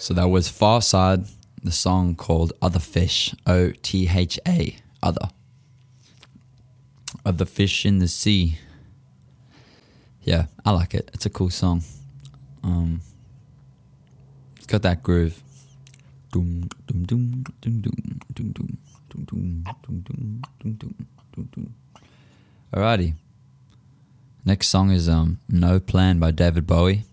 So that was Far Side, the song called Other Fish, OTHA, Other. Other Fish in the Sea. Yeah, I like it. It's a cool song. It's got that groove. Doom, doom, doom, doom, doom, doom, doom, doom, doom, doom, doom, doom, doom, doom, doom. Alrighty. Next song is No Plan by David Bowie.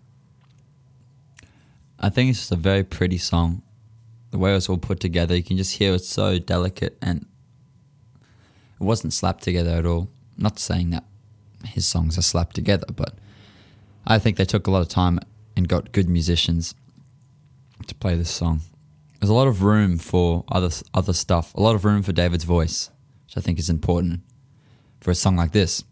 I think it's just a very pretty song. The way it was all put together, you can just hear it's so delicate, and it wasn't slapped together at all. Not saying that his songs are slapped together, but I think they took a lot of time and got good musicians to play this song. There's a lot of room for other stuff, a lot of room for David's voice, which I think is important for a song like this.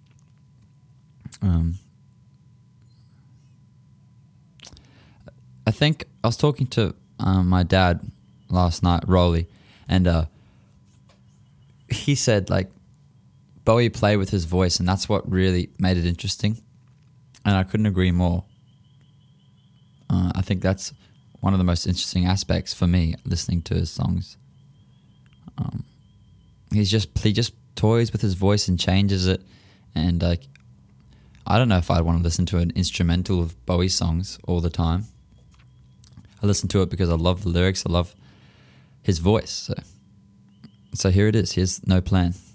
I think I was talking to my dad last night, Rolly, and he said like Bowie played with his voice, and that's what really made it interesting. And I couldn't agree more. I think that's one of the most interesting aspects for me listening to his songs. He just toys with his voice and changes it, and like I don't know if I'd want to listen to an instrumental of Bowie songs all the time. I listen to it because I love the lyrics, I love his voice. So here it is. Here's No Plan.